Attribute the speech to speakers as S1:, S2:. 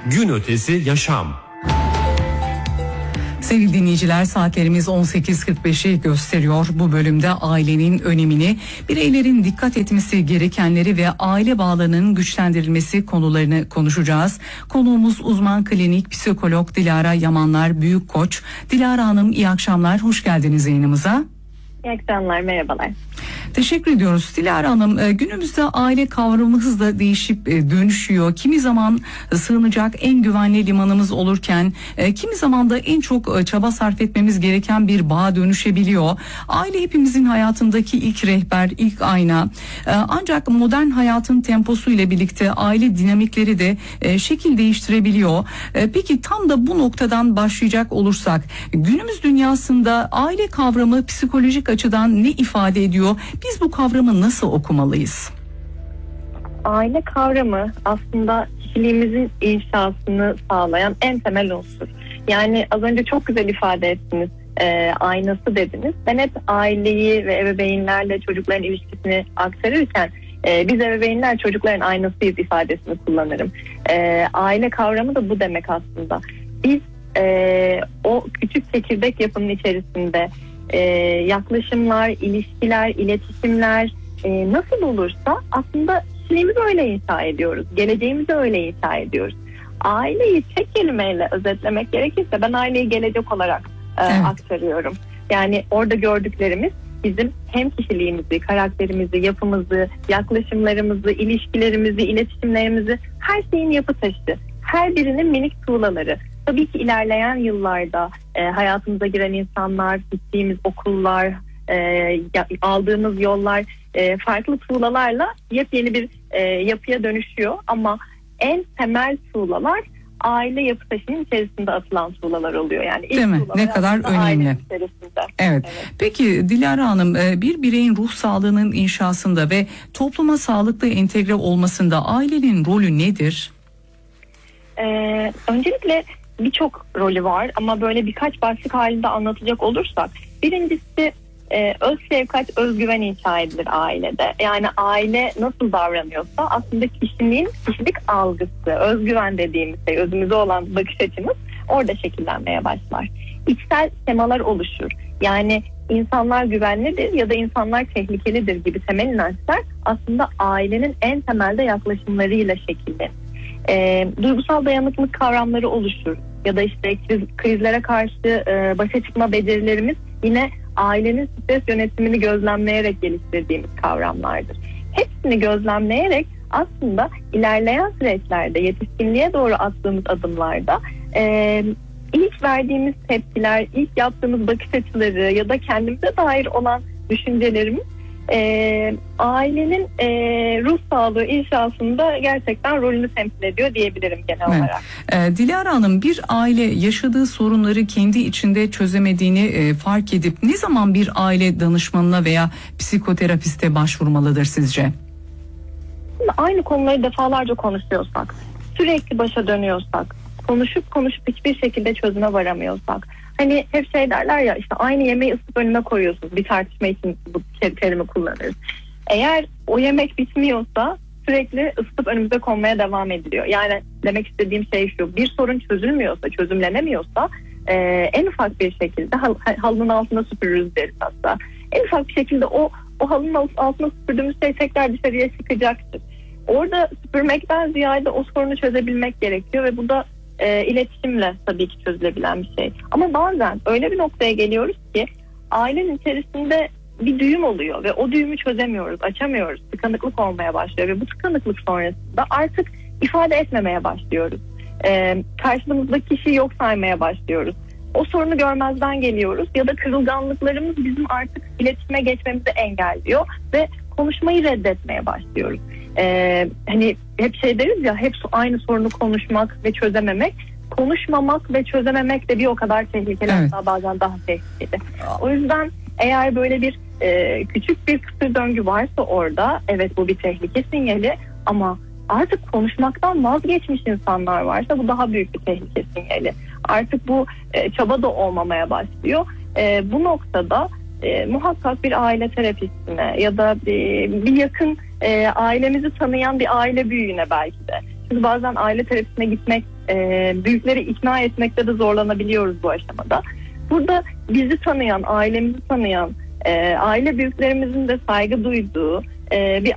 S1: Gün ötesi yaşam.
S2: Sevgili dinleyiciler, saatlerimiz 18.45'i gösteriyor. Bu bölümde ailenin önemini, bireylerin dikkat etmesi gerekenleri ve aile bağlarının güçlendirilmesi konularını konuşacağız. Konuğumuz uzman klinik psikolog Dilara Yamanlar Büyükkoç. Dilara Hanım, iyi akşamlar, hoş geldiniz yayınımıza.
S3: İyi akşamlar, merhabalar.
S2: Teşekkür ediyoruz. Dilara Hanım, günümüzde aile kavramı hızla değişip dönüşüyor. Kimi zaman sığınacak en güvenli limanımız olurken kimi zaman da en çok çaba sarf etmemiz gereken bir bağa dönüşebiliyor. Aile hepimizin hayatındaki ilk rehber, ilk ayna. Ancak modern hayatın temposu ile birlikte aile dinamikleri de şekil değiştirebiliyor. Peki tam da bu noktadan başlayacak olursak, günümüz dünyasında aile kavramı psikolojik açıdan ne ifade ediyor? Biz bu kavramı nasıl okumalıyız?
S3: Aile kavramı aslında kişiliğimizin inşasını sağlayan en temel unsur. Yani az önce çok güzel ifade ettiniz, aynası dediniz. Ben hep aileyi ve ebeveynlerle çocukların ilişkisini aktarırken biz ebeveynler çocukların aynasıyız ifadesini kullanırım. Aile kavramı da bu demek aslında. Biz o küçük çekirdek yapının içerisinde yaklaşımlar, ilişkiler, iletişimler nasıl olursa aslında kişiliğimizi öyle inşa ediyoruz. Geleceğimizi öyle inşa ediyoruz. Aileyi tek kelimeyle özetlemek gerekirse ben aileyi gelecek olarak aktarıyorum. Yani orada gördüklerimiz bizim hem kişiliğimizi, karakterimizi, yapımızı, yaklaşımlarımızı, ilişkilerimizi, iletişimlerimizi, her şeyin yapı taşı. Her birinin minik tuğlaları. Tabii ki ilerleyen yıllarda hayatımıza giren insanlar, gittiğimiz okullar, aldığımız yollar farklı tuğlalarla yepyeni bir yapıya dönüşüyor. Ama en temel tuğlalar aile yapı taşının içerisinde atılan tuğlalar oluyor. Yani
S2: değil mi? Ne kadar önemli. Evet. Peki Dilara Hanım, bir bireyin ruh sağlığının inşasında ve topluma sağlıklı entegre olmasında ailenin rolü nedir?
S3: Öncelikle birçok rolü var ama böyle birkaç başlık halinde anlatacak olursak, birincisi öz şefkat, özgüven inşa edilir ailede. Yani aile nasıl davranıyorsa aslında kişilik algısı, özgüven dediğimiz şey, özümüze olan bakış açımız orada şekillenmeye başlar. İçsel temalar oluşur. Yani insanlar güvenlidir ya da insanlar tehlikelidir gibi temel inançlar aslında ailenin en temelde yaklaşımlarıyla şekillenir. Duygusal dayanıklılık kavramları oluşur ya da işte krizlere karşı başa çıkma becerilerimiz yine ailenin stres yönetimini gözlemleyerek geliştirdiğimiz kavramlardır. Hepsini gözlemleyerek aslında ilerleyen süreçlerde yetişkinliğe doğru attığımız adımlarda ilk verdiğimiz tepkiler, ilk yaptığımız bakış açıları ya da kendimize dair olan düşüncelerimiz ailenin ruh sağlığı inşasında gerçekten rolünü temsil ediyor diyebilirim genel olarak.
S2: Dilara Hanım, bir aile yaşadığı sorunları kendi içinde çözemediğini fark edip ne zaman bir aile danışmanına veya psikoterapiste başvurmalıdır sizce?
S3: Aynı konuları defalarca konuşuyorsak, sürekli başa dönüyorsak, konuşup hiçbir şekilde çözüme varamıyorsak, hani hep şey derler ya, işte aynı yemeği ısıtıp önüne koyuyorsunuz. Bir tartışma için bu terimi kullanırız. Eğer o yemek bitmiyorsa sürekli ısıtıp önümüze konmaya devam ediliyor. Yani demek istediğim şey şu: bir sorun çözülmüyorsa, çözümlenemiyorsa en ufak bir şekilde halının altına süpürürüz deriz hatta. En ufak bir şekilde o halının altına süpürdüğümüz şey tekrar dışarıya çıkacaktır. Orada süpürmekten ziyade o sorunu çözebilmek gerekiyor ve bu da iletişimle tabii ki çözülebilen bir şey. Ama bazen öyle bir noktaya geliyoruz ki ailenin içerisinde bir düğüm oluyor ve o düğümü çözemiyoruz, açamıyoruz. Tıkanıklık olmaya başlıyor ve bu tıkanıklık sonrasında artık ifade etmemeye başlıyoruz. Karşımızdaki kişiyi yok saymaya başlıyoruz. O sorunu görmezden geliyoruz ya da kırılganlıklarımız bizim artık iletişime geçmemizi engelliyor ve konuşmayı reddetmeye başlıyoruz. Hani hep şey deriz ya, hep aynı sorunu konuşmak ve çözememek. Konuşmamak ve çözememek de bir o kadar tehlikeli, evet. Hatta bazen daha tehlikeli. O yüzden eğer böyle bir küçük bir kısır döngü varsa orada, evet, bu bir tehlike sinyali, ama artık konuşmaktan vazgeçmiş insanlar varsa bu daha büyük bir tehlike sinyali. Artık bu çaba da olmamaya başlıyor. Bu noktada muhakkak bir aile terapistine ya da bir yakın ailemizi tanıyan bir aile büyüğüne belki de. Çünkü bazen aile terapisine gitmek büyükleri ikna etmekte de zorlanabiliyoruz bu aşamada. Burada bizi tanıyan, ailemizi tanıyan, aile büyüklerimizin de saygı duyduğu bir